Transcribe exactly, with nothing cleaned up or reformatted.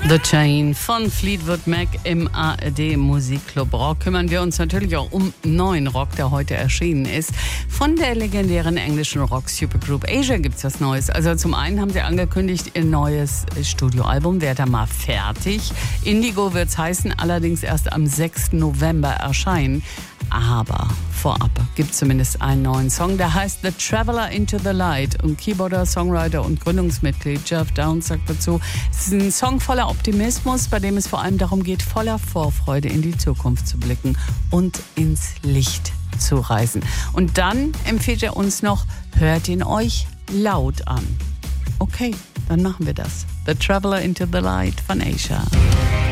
The Chain von Fleetwood Mac im A R D Musikclub Rock. Kümmern wir uns natürlich auch um neuen Rock, der heute erschienen ist. Von der legendären englischen Rock-Supergroup Asia gibt's was Neues. Also zum einen haben sie angekündigt, ihr neues Studioalbum wäre da mal fertig. Indigo wird's heißen, allerdings erst am sechsten November erscheinen. Aber vorab gibt es zumindest einen neuen Song, der heißt The Traveler into the Light. Und Keyboarder, Songwriter und Gründungsmitglied Geoff Downes sagt dazu, es ist ein Song voller Optimismus, bei dem es vor allem darum geht, voller Vorfreude in die Zukunft zu blicken und ins Licht zu reisen. Und dann empfiehlt er uns noch, hört ihn euch laut an. Okay, dann machen wir das. The Traveler into the Light von Asia.